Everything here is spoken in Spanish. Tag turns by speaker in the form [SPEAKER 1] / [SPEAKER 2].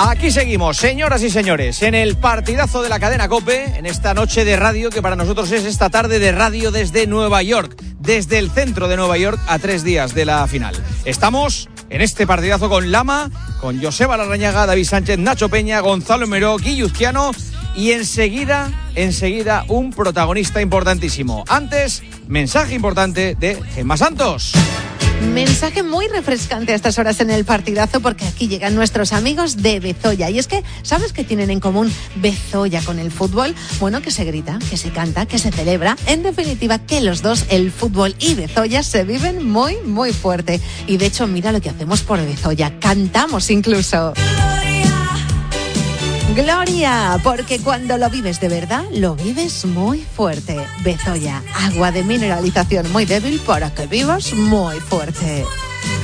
[SPEAKER 1] Aquí seguimos, señoras y señores, en el partidazo de la cadena COPE, en esta noche de radio que para nosotros es esta tarde de radio desde Nueva York, desde el centro de Nueva York a 3 días de la final. Estamos en este partidazo con Lama, con Joseba Larrañaga, David Sánchez, Nacho Peña, Gonzalo Meró, Guilluzquiano y enseguida un protagonista importantísimo. Antes, mensaje importante de Gemma Santos.
[SPEAKER 2] Mensaje muy refrescante a estas horas en el partidazo, porque aquí llegan nuestros amigos de Bezoya. Y es que, ¿sabes qué tienen en común Bezoya con el fútbol? Bueno, que se grita, que se canta, que se celebra. En definitiva, que los dos, el fútbol y Bezoya, se viven muy, muy fuerte. Y de hecho, mira lo que hacemos por Bezoya. Cantamos incluso. Gloria, porque cuando lo vives de verdad, lo vives muy fuerte. Bezoya, agua de mineralización muy débil para que vivas muy fuerte.